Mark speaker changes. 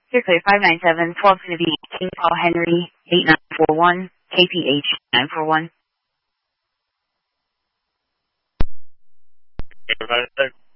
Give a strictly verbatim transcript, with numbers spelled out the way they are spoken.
Speaker 1: You're clear. five nine seven, twelve City, King Paul Henry, eight nine four one, K P H nine four one.
Speaker 2: five nine seven.